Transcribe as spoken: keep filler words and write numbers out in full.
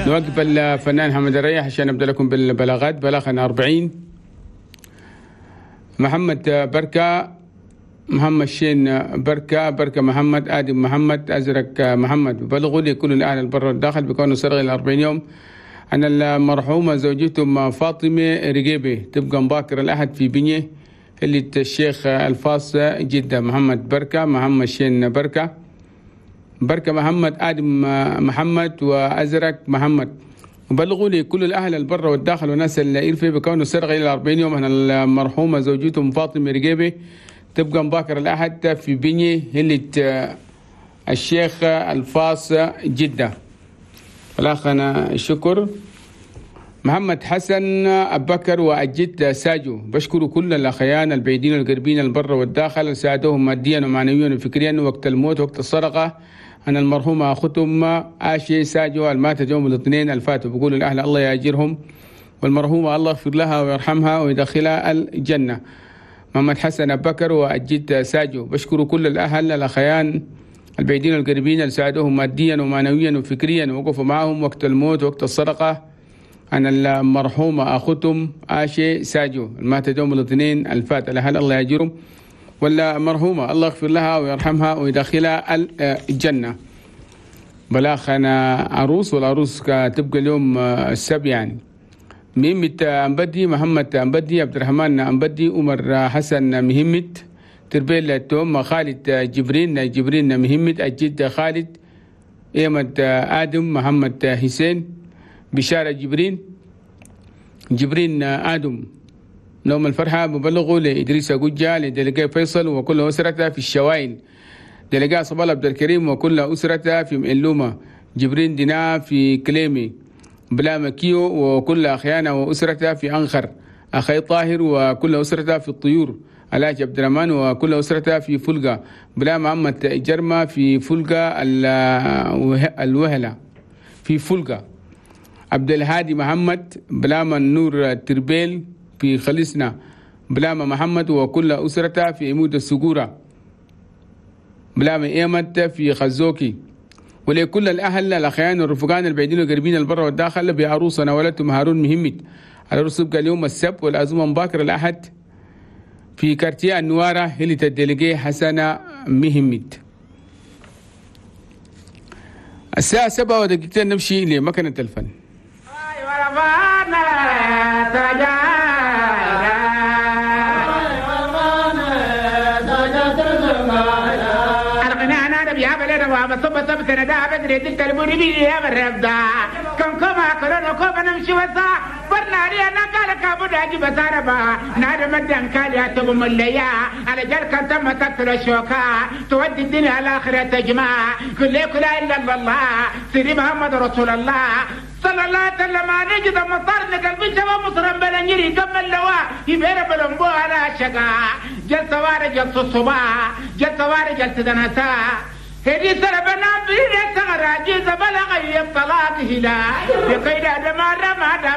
نوقف الفنان حمد الريح عشان نبدأ لكم بالبلاغات. بلغنا أربعين. محمد بركة، محمد شين بركة، بركة محمد، آدم محمد، أزرق محمد. بلغوا لي كل الأهل البر والداخل بكونه سرغ إلى أربعين يوم أن المرحومة زوجتهم فاطمة رقيبة تبقى مباكر الأحد في بنية اللي الشيخ الفاص جدة. محمد بركة، محمد شين بركة، بركة محمد، آدم محمد، وأزرق محمد. وبلغوا لي كل الأهل البر والداخل والناس اللي يرفي بكونه سرغ إلى أربعين يوم أن المرحومة زوجتهم فاطمة رقيبة تبقى مباكر الأحد في بنية اللي الشيخ الفاص جدة. والآخر الشكر محمد حسن أبكر وأجد ساجو. بشكر كل الأخيان البعيدين والقريبين البر والداخل ساعدوهم ماديا ومعنويا وفكريا وقت الموت وقت السرقة. أن المرحومة أختهم آشي ساجو الماتت يوم الاثنين الفات. بقول الأهل الله يأجرهم، والمرحومة الله يغفر لها ويرحمها ويدخلها الجنة. محمد حسن أبكر وأجد ساجو. بشكر كل الأهل الأخيان البعيدين والقريبين اللي ساعدوهم ماديا ومعنويا وفكريا ووقفوا معهم وقت الموت وقت السرقة. أن المرحومة أختهم آشي ساجو الماتت يوم الاثنين الفات. الأهل الله يأجرهم، ولا مرحومة الله يغفر لها ويرحمها ويدخلها الجنة. بلاخنا عروس، والعروس تبقى اليوم السبت يعني. مهمة أمبدي محمد أمبدي، عبد الرحمن أمبدي، عمر حسن مهمت، تربيل توم خالد جبرين جبرين مهمت، الجد خالد، إيمد آدم محمد حسين، بشارة جبرين جبرين آدم. نوم الفرحة ببلغوا لإدريس أقوجة لدلقاء فيصل وكل أسرته في الشوائل، دلقاء صبال عبد الكريم وكل أسرته في مئلومة، جبرين دينا في كليمي، بلا مكيو وكل أخيانه وأسرته في أنخر، أخي طاهر وكل أسرته في الطيور، علاج عبد الرحمن وكل أسرته في فلقة، بلا محمد جرمة في فلقة الوهلة في فلقة، عبد الهادي محمد، بلا من نور تربيل في خليسنا، بلام محمد وكل أسرته في عمود السقورة، بلام إيمت في خزوكي. ولكل الأهل الأخيان والرفقان البعيدين والقريبين البر والداخل بعروسنا ولدتهم هارون مهمت. العروس تبقى اليوم السبت والعزومة مباكر الأحد في كارتيه النوارة اللي تدلقيه حسنة مهمت. الساعة سبعة ودقيقتين نمشي لمكنة الفن. صب صب سندا بدري تلبوني بي يا مربدا كم كما كلنا كما نمشي وسا برناري انا قال كابودا جي بساربا نار مدان كاليا تبم الليا على جل كنت ما تكثر الشوكا تودي الدنيا على اخره تجمع كل كل الا الله سيدي محمد رسول الله صلى الله عليه وسلم. نجد مطار قلبي شباب مصر بلنجري قبل اللواء يبير بلنبو على الشقا جل سواري جل الصباح جل سواري جل تدنسا هذه سربنا بيرة سغراجي زبالة غيب طلاق هلا بقيد ما رمى